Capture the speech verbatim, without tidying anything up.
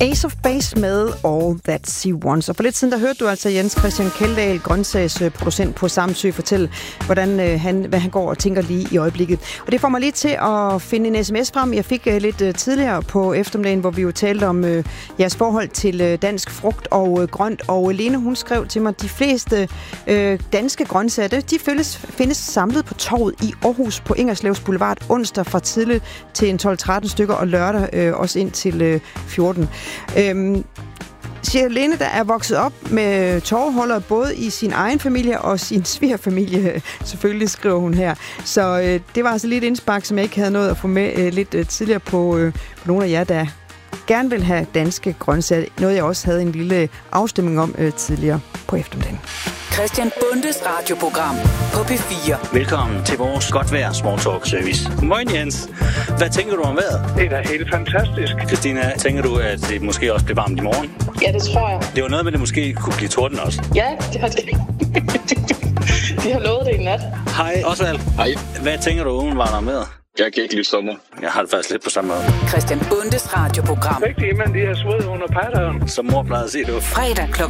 Ace of Base med All That She Wants. Og for lidt siden, der hørte du altså Jens Christian Kjeldahl, grøntsagsproducent på Samsø, fortælle, hvordan øh, han, hvad han går og tænker lige i øjeblikket. Og det får mig lige til at finde en sms frem. Jeg fik øh, lidt øh, tidligere på eftermiddagen, hvor vi jo talte om øh, jeres forhold til øh, dansk frugt og øh, grønt. Og Lene, hun skrev til mig, at de fleste øh, danske grøntsager, de findes, findes samlet på torvet i Aarhus på Ingerslevs Boulevard onsdag fra tidligt til en tolv tretten stykker og lørdag øh, også ind til øh, fjorten. Øhm, siger Lene, der er vokset op med torveholdere både i sin egen familie og sin svigerfamilie, selvfølgelig skriver hun her. Så øh, det var altså lidt indspark, som jeg ikke havde nået at få med øh, lidt øh, tidligere på, øh, på nogle af jer, der gerne vil have danske grøntsager. Noget jeg også havde en lille afstemning om øh, tidligere på eftermiddagen. Christian Bundes radioprogram på P fire. Velkommen til vores godt vejr small talk service. Moin Jens. Hvad tænker du om vejret? Det er da helt fantastisk. Christina, tænker du, at det måske også bliver varmt i morgen? Ja, det tror jeg. Det var noget med, at det måske kunne blive torden også. Ja, det har det. De har lovet det i nat. Hej Osvald. Hej. Hvad tænker du umiddelbart om vejret? Jeg kan ikke lide sommer. Jeg har det faktisk lidt på samme måde. Christian Bundes radioprogram. Rigtig, men de har sved under patteren. Som mor plejede at sige, det var Fredag klokken